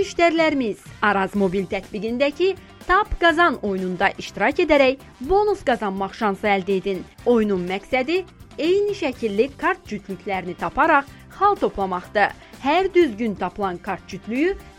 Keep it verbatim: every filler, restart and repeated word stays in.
müştərilərimiz Araz mobil tətbiqindəki Tap Qazan oyununda iştirak edərək bonus qazanmaq şansı əldə edin. Oyunun məqsədi eyni şəkilli kart cütlüklərini taparaq xal toplamaqdır. Hər düzgün tapılan kart cütlüyü